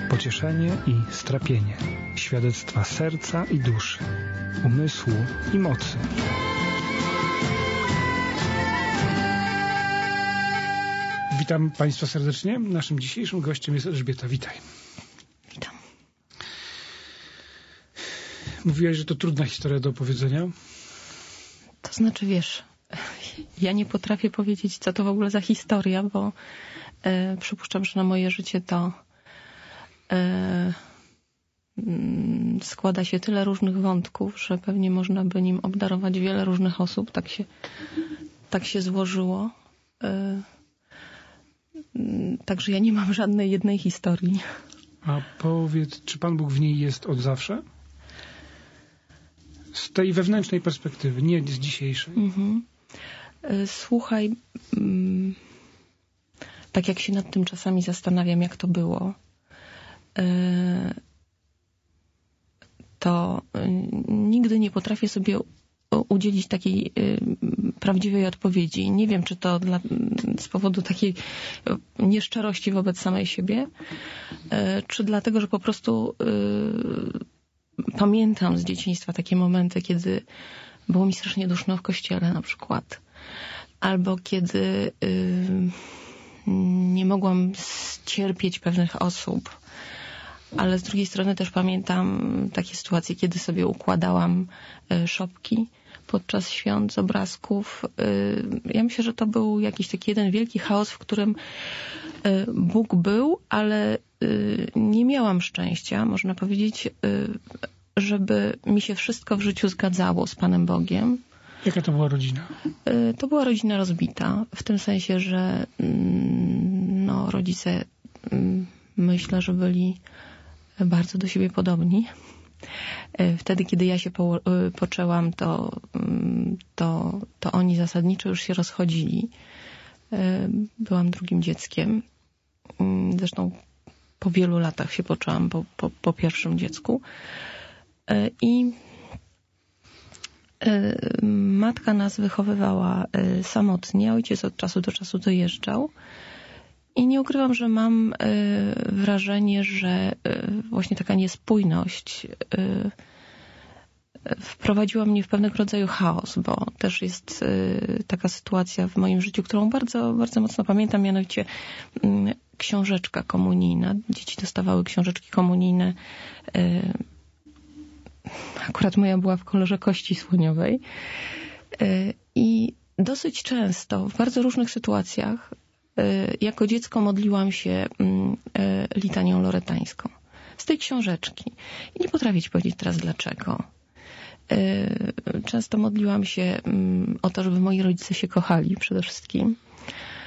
pocieszenie i strapienie, świadectwa serca i duszy, umysłu i mocy. Witam Państwa serdecznie. Naszym dzisiejszym gościem jest Elżbieta. Witaj. Witam. Mówiłaś, że to trudna historia do opowiedzenia. To znaczy, wiesz, ja nie potrafię powiedzieć, co to w ogóle za historia, bo przypuszczam, że na moje życie to składa się tyle różnych wątków, że pewnie można by nim obdarować wiele różnych osób. Tak się złożyło. Także ja nie mam żadnej jednej historii. A powiedz, czy Pan Bóg w niej jest od zawsze? Z tej wewnętrznej perspektywy, nie z dzisiejszej. Słuchaj, tak jak się nad tym czasami zastanawiam, jak to było, to nigdy nie potrafię sobie udzielić takiej prawdziwej odpowiedzi. Nie wiem, czy to z powodu takiej nieszczerości wobec samej siebie, czy dlatego, że po prostu pamiętam z dzieciństwa takie momenty, kiedy było mi strasznie duszno w kościele na przykład. Albo kiedy nie mogłam cierpieć pewnych osób. Ale z drugiej strony też pamiętam takie sytuacje, kiedy sobie układałam szopki podczas świąt z obrazków. Ja myślę, że to był jakiś taki jeden wielki chaos, w którym Bóg był, ale nie miałam szczęścia, można powiedzieć, żeby mi się wszystko w życiu zgadzało z Panem Bogiem. Jaka to była rodzina? To była rodzina rozbita, w tym sensie, że rodzice myślę, że byli bardzo do siebie podobni. Wtedy, kiedy ja się poczęłam, to oni zasadniczo już się rozchodzili. Byłam drugim dzieckiem. Zresztą po wielu latach się poczęłam po pierwszym dziecku. I matka nas wychowywała samotnie. Ojciec od czasu do czasu dojeżdżał. I nie ukrywam, że mam wrażenie, że właśnie taka niespójność wprowadziła mnie w pewnego rodzaju chaos, bo też jest taka sytuacja w moim życiu, którą bardzo, bardzo mocno pamiętam, mianowicie książeczka komunijna. Dzieci dostawały książeczki komunijne. Akurat moja była w kolorze kości słoniowej. I dosyć często, w bardzo różnych sytuacjach, jako dziecko modliłam się litanią loretańską z tej książeczki. I nie potrafię ci powiedzieć teraz dlaczego. Często modliłam się o to, żeby moi rodzice się kochali przede wszystkim.